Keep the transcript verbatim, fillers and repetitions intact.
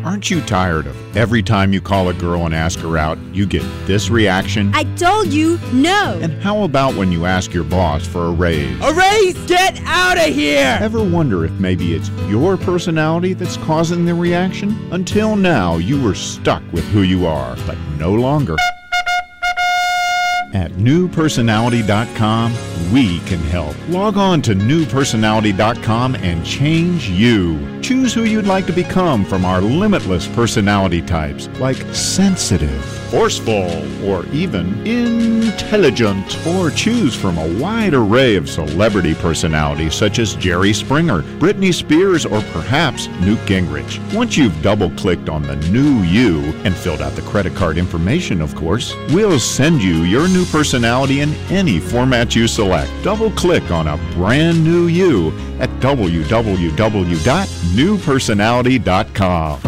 Aren't you tired of every time you call a girl and ask her out, you get this reaction? I told you no. And how about when you ask your boss for a raise? A raise? Get out of here! Ever wonder if maybe it's your personality that's causing the reaction? Until now, you were stuck with who you are, but no longer. At new personality dot com, we can help. Log on to new personality dot com and change you. Choose who you'd like to become from our limitless personality types, like sensitive, forceful, or even intelligent. Or choose from a wide array of celebrity personalities such as Jerry Springer, Britney Spears, or perhaps Newt Gingrich. Once you've double-clicked on the new you and filled out the credit card information, of course, we'll send you your new personality in any format you select. Double-click on a brand new you at w w w dot new personality dot com.